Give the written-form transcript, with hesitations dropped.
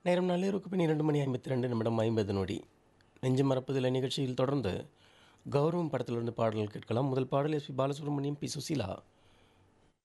நேரம் நள்ளிரவுக்கு பின் 2:52 நெஞ்சு மறப்பதில்லை நிகழ்ச்சியில் தொடர்ந்து கௌரவம் படத்திலிருந்து பாடல்கள் கேட்கலாம். முதல் பாடல் எஸ்பி பாலசுப்ரமணியம், பி சுசீலா